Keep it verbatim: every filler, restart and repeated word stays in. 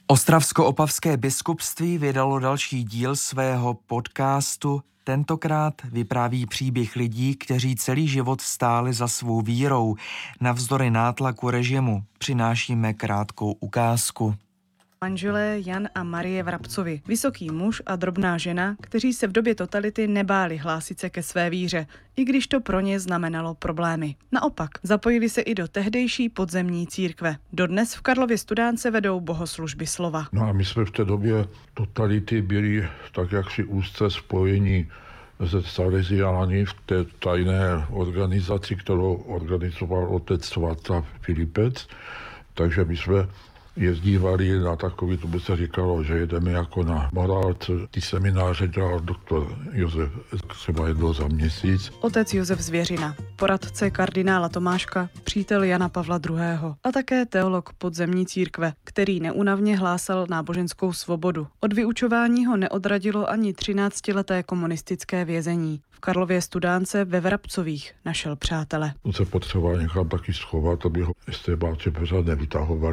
Ostravsko-opavské biskupství vydalo další díl svého podcastu. Tentokrát vypráví příběh lidí, kteří celý život stáli za svou vírou. Navzdory nátlaku režimu přinášíme krátkou ukázku. Manželé Jan a Marie Vrabcovi, vysoký muž a drobná žena, kteří se v době totality nebáli hlásit se ke své víře, i když to pro ně znamenalo problémy. Naopak, zapojili se i do tehdejší podzemní církve. Dodnes v Karlově Studánce vedou bohoslužby slova. No a my jsme v té době totality byli tak jaksi úzce spojení se Salesiány v té tajné organizaci, kterou organizoval otec Svatá Filipec. Takže my jsme jezdívali na takový, to by se říkalo, že jedeme jako na morálce. Ty semináře dělal doktor Josef třeba jednou za měsíc. Otec Josef Zvěřina, poradce kardinála Tomáška, přítel Jana Pavla druhého. a také teolog podzemní církve, který neúnavně hlásal náboženskou svobodu. Od vyučování ho neodradilo ani třináctileté komunistické vězení. V Karlově Studánce ve Vrabcových našel přátele. On se potřeboval někam taky schovat, aby ho estébáci pořád nevytahovali.